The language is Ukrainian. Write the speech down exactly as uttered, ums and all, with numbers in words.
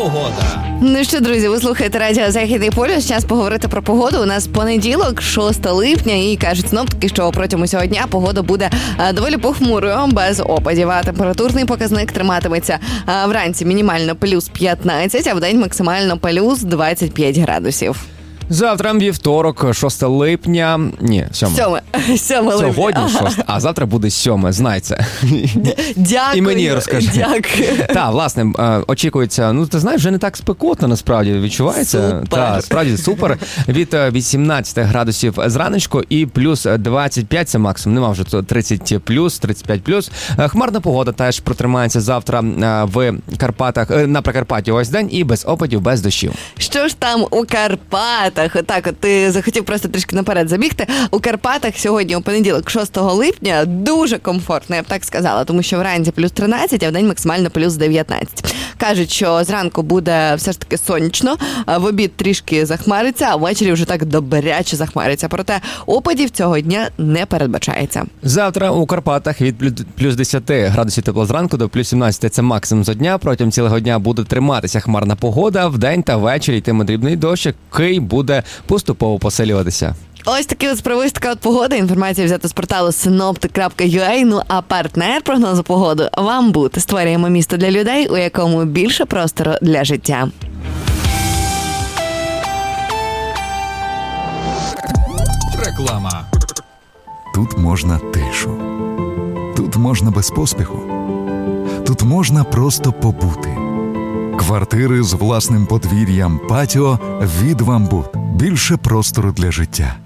Погода. Ну що, друзі, ви слухаєте радіо «Західний полюс». Час поговорити про погоду. У нас понеділок, шостого липня, і кажуть синоптики, що протягом цього дня погода буде доволі похмурою, без опадів. А температурний показник триматиметься вранці мінімально плюс п'ятнадцять, а вдень максимально плюс двадцять п'ять градусів. Завтра вівторок, шостого липня. Ні, сьоме. Сьоме. Сьоме липня. Сьогодні шосте, а завтра буде сьоме, знай це. Дякую. І мені розкажи. Дякую. Так, власне, очікується, ну ти знаєш, вже не так спекотно насправді відчувається. Супер. Так, справді супер. Від вісімнадцяти градусів зраночку і плюс двадцять п'ять, це максимум, нема вже тридцять плюс, тридцять п'ять плюс. Хмарна погода теж протримається завтра в Карпатах, на Прикарпатті ось день і без опадів, без дощів. Що ж там у Карпатах? Так, от ти захотів просто трішки наперед забігти. У Карпатах сьогодні, у понеділок, шостого липня, дуже комфортно, я б так сказала, тому що вранці плюс тринадцять, а вдень максимально плюс дев'ятнадцять. Кажуть, що зранку буде все ж таки сонячно, в обід трішки захмариться, а ввечері вже так добряче захмариться. Проте опадів цього дня не передбачається. Завтра у Карпатах від плюс десять градусів тепла зранку до плюс сімнадцять, це максимум за дня. Протягом цілого дня буде триматися хмарна погода, вдень та ввечері йтиме дрібний дощ, який буде поступово посилюватися. Ось такі от справи, така от погода. Інформація взята з порталу синоптик крапка ю а. Ну а партнер прогнозу погоди вам бути. Створюємо місто для людей, у якому більше простору для життя. Реклама. Тут можна тишу. Тут можна без поспіху. Тут можна просто побути. Квартири з власним подвір'ям, патіо від «Вамбут». Більше простору для життя.